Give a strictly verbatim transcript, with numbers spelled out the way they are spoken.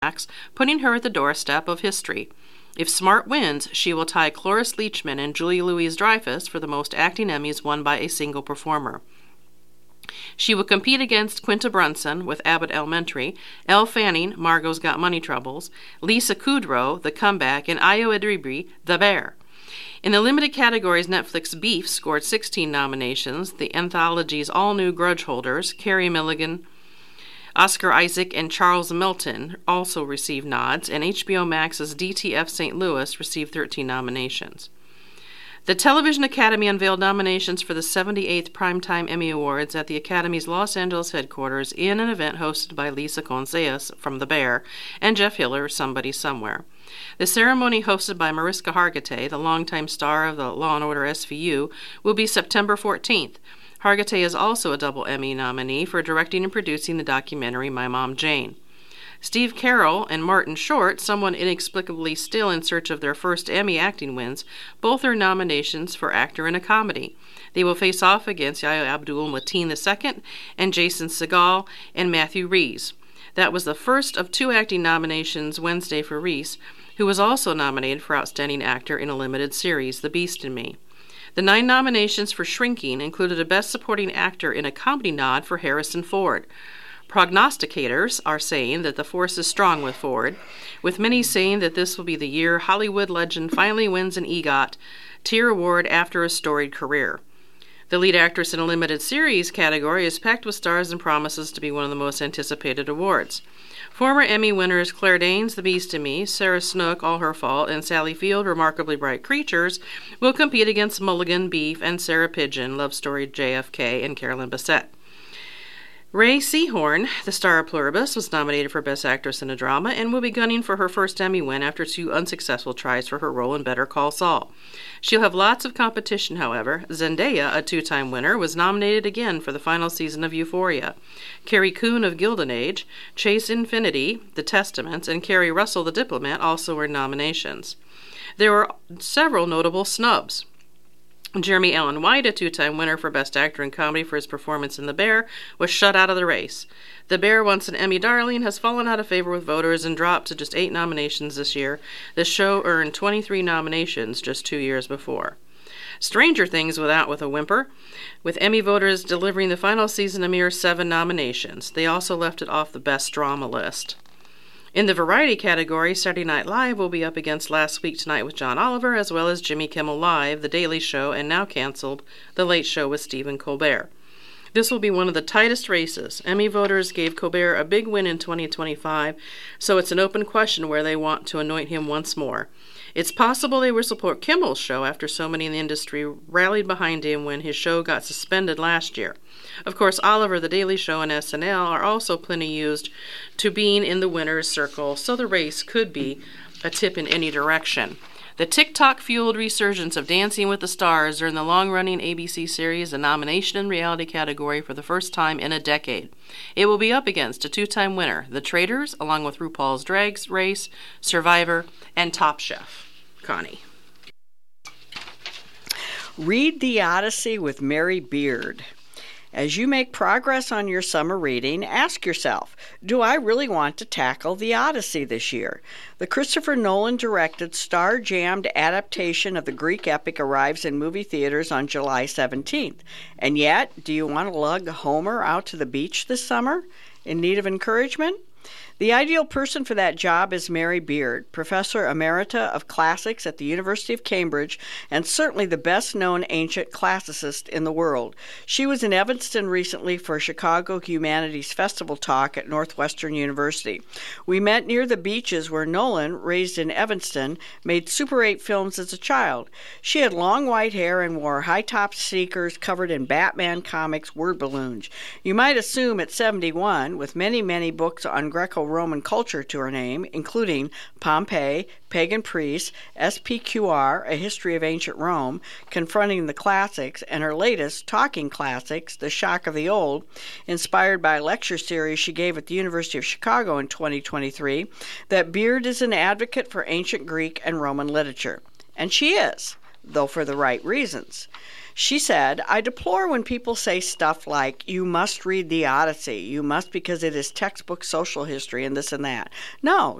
Max, putting her at the doorstep of history. If Smart wins, she will tie Cloris Leachman and Julia Louis-Dreyfus for the most acting Emmys won by a single performer. She will compete against Quinta Brunson with Abbott Elementary, Elle Fanning, Margot's Got Money Troubles, Lisa Kudrow, The Comeback, and Ayo Edebiri, The Bear. In the limited categories, Netflix Beef scored sixteen nominations. The anthology's all-new Grudge holders, Carey Mulligan, Oscar Isaac, and Charles Melton also received nods, and H B O Max's D T F Saint Louis received thirteen nominations. The Television Academy unveiled nominations for the seventy-eighth Primetime Emmy Awards at the Academy's Los Angeles headquarters in an event hosted by Lisa Conseas from The Bear and Jeff Hiller, Somebody Somewhere. The ceremony, hosted by Mariska Hargitay, the longtime star of the Law and Order S V U, will be September fourteenth. Hargitay is also a double Emmy nominee for directing and producing the documentary My Mom Jane. Steve Carell and Martin Short, someone inexplicably still in search of their first Emmy acting wins, both earned nominations for actor in a comedy. They will face off against Yahya Abdul-Mateen the Second and Jason Segel and Matthew Rhys. That was the first of two acting nominations Wednesday for Rhys, who was also nominated for Outstanding Actor in a Limited Series, The Beast in Me. The nine nominations for Shrinking included a Best Supporting Actor in a Comedy nod for Harrison Ford. Prognosticators are saying that the force is strong with Ford, with many saying that this will be the year Hollywood legend finally wins an EGOT, tier award after a storied career. The lead actress in a limited series category is packed with stars and promises to be one of the most anticipated awards. Former Emmy winners Claire Danes, The Beast in Me, Sarah Snook, All Her Fault, and Sally Field, Remarkably Bright Creatures, will compete against Mulligan, Beef, and Sarah Pidgeon, Love Story, J F K, and Carolyn Bessette. Rhea Seehorn, the star of Pluribus, was nominated for Best Actress in a Drama and will be gunning for her first Emmy win after two unsuccessful tries for her role in Better Call Saul. She'll have lots of competition, however. Zendaya, a two-time winner, was nominated again for the final season of Euphoria. Carrie Coon of Gilded Age, Chase Infinity, The Testaments, and Kerry Russell, The Diplomat, also earned nominations. There were several notable snubs. Jeremy Allen White, a two-time winner for Best Actor in Comedy for his performance in The Bear, was shut out of the race. The Bear, once an Emmy darling, has fallen out of favor with voters and dropped to just eight nominations this year. The show earned twenty-three nominations just two years before. Stranger Things was out with a whimper, with Emmy voters delivering the final season a mere seven nominations. They also left it off the Best Drama list. In the variety category, Saturday Night Live will be up against Last Week Tonight with John Oliver, as well as Jimmy Kimmel Live, The Daily Show, and now canceled, The Late Show with Stephen Colbert. This will be one of the tightest races. Emmy voters gave Colbert a big win in twenty twenty-five, so it's an open question where they want to anoint him once more. It's possible they will support Kimmel's show after so many in the industry rallied behind him when his show got suspended last year. Of course, Oliver, The Daily Show, and S N L are also plenty used to being in the winner's circle, so the race could be a tip in any direction. The TikTok-fueled resurgence of Dancing with the Stars earned the long-running A B C series a nomination in reality category for the first time in a decade. It will be up against a two-time winner, The Traitors, along with RuPaul's Drag Race, Survivor, and Top Chef. Connie. Read The Odyssey with Mary Beard. As you make progress on your summer reading, ask yourself, do I really want to tackle The Odyssey this year? The Christopher Nolan-directed, star-jammed adaptation of the Greek epic arrives in movie theaters on July seventeenth. And yet, do you want to lug Homer out to the beach this summer? In need of encouragement? The ideal person for that job is Mary Beard, Professor Emerita of Classics at the University of Cambridge and certainly the best-known ancient classicist in the world. She was in Evanston recently for a Chicago Humanities Festival talk at Northwestern University. We met near the beaches where Nolan, raised in Evanston, made Super eight films as a child. She had long white hair and wore high-top sneakers covered in Batman comics word balloons. You might assume at seventy-one, with many, many books on Greco Roman culture to her name, including Pompeii, Pagan Priests, S P Q R, A History of Ancient Rome, Confronting the Classics, and her latest, Talking Classics, The Shock of the Old, inspired by a lecture series she gave at the University of Chicago in twenty twenty-three, that Beard is an advocate for ancient Greek and Roman literature. And she is, though for the right reasons. She said, I deplore when people say stuff like, you must read the Odyssey, you must because it is textbook social history and this and that. No,